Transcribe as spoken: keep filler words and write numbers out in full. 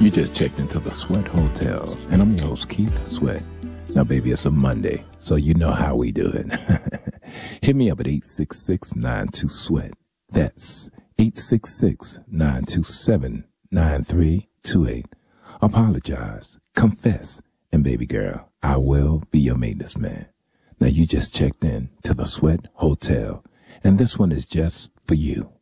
You just checked into the Sweat Hotel, and I'm your host, Keith Sweat. Now, baby, it's a Monday, so you know how we do it. Hit me up at eight six six, nine two, SWEAT. That's eight six six, nine two seven, nine three two eight. Apologize, confess, and baby girl, I will be your maintenance man. Now, you just checked in to the Sweat Hotel, and this one is just for you.